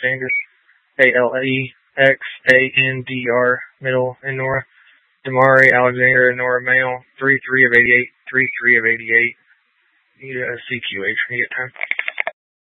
Alexander, Alexandr, middle, and Nora. Damari Alexander and Nora male, 33 of 88, 33 of 88. Need a CQH when you get time.